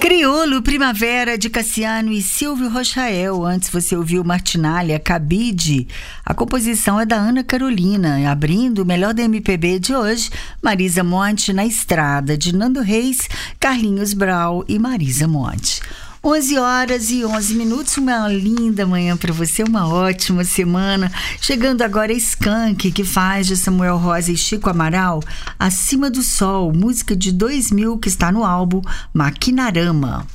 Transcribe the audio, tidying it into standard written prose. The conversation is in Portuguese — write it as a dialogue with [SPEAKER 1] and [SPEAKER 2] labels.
[SPEAKER 1] Crioulo, Primavera, de Cassiano e Silvio Rochael. Antes você ouviu Martinália, Cabide. A composição é da Ana Carolina. Abrindo o melhor da MPB de hoje, Marisa Monte, Na Estrada, de Nando Reis, Carlinhos Brau e Marisa Monte. 11h11, uma linda manhã para você, uma ótima semana. Chegando agora a Skank, que faz de Samuel Rosa e Chico Amaral, Acima do Sol, música de 2000 que está no álbum Maquinarama.